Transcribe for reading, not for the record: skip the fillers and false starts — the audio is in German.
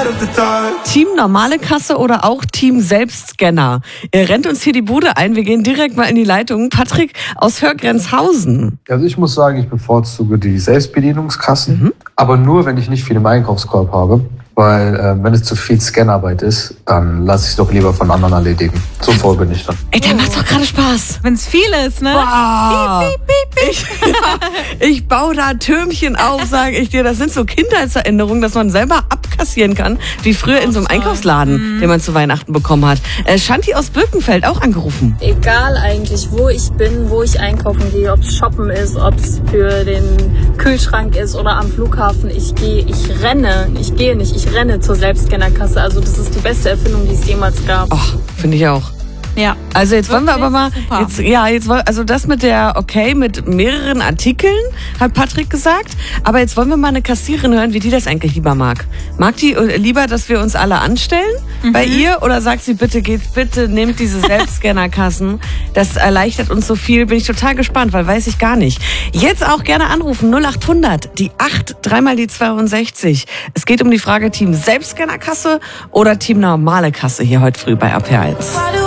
Team normale Kasse oder auch Team Selbstscanner? Ihr rennt uns hier die Bude ein. Wir gehen direkt mal in die Leitung. Patrick aus Hörgrenzhausen. Also ich muss sagen, ich bevorzuge die Selbstbedienungskassen, aber nur, wenn ich nicht viel im Einkaufskorb habe. Weil wenn es zu viel Scannarbeit ist, dann lasse ich es doch lieber von anderen erledigen. So voll bin ich dann. Ey, der macht doch gerade Spaß. Wenn es viel ist, ne? Wow. Ich baue da Türmchen auf, sage ich dir. Das sind so Kindheitserinnerungen, dass man selber abkassieren kann, wie früher in so einem Einkaufsladen, den man zu Weihnachten bekommen hat. Shanti aus Birkenfeld auch angerufen. Egal eigentlich, wo ich bin, wo ich einkaufen gehe, ob es shoppen ist, ob es für den Kühlschrank ist oder am Flughafen. Ich renne zur Selbstscannerkasse. Also das ist die beste Erfindung, die es jemals gab. Ach, finde ich auch. Ja. Also jetzt wollen wir aber mal, also das mit mit mehreren Artikeln, hat Patrick gesagt. Aber jetzt wollen wir mal eine Kassiererin hören, wie die das eigentlich lieber mag. Mag die lieber, dass wir uns alle anstellen bei ihr? Oder sagt sie, bitte nehmt diese Selbstscannerkassen. Das erleichtert uns so viel. Bin ich total gespannt, weil weiß ich gar nicht. Jetzt auch gerne anrufen, 0800, die 8, 3 die 62. Es geht um die Frage, Team Selbstscannerkasse oder Team normale Kasse hier heute früh bei RP1.